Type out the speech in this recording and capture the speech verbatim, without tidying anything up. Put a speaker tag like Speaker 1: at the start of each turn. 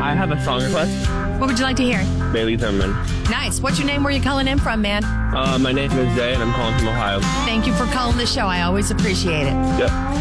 Speaker 1: I have a song request.
Speaker 2: What would you like to hear?
Speaker 1: Bailey Thurman.
Speaker 2: Nice. What's your name? Where are you calling in from, man?
Speaker 1: Uh, my name is Jay, and I'm calling from Ohio.
Speaker 2: Thank you for calling the show. I always appreciate it.
Speaker 1: Yep.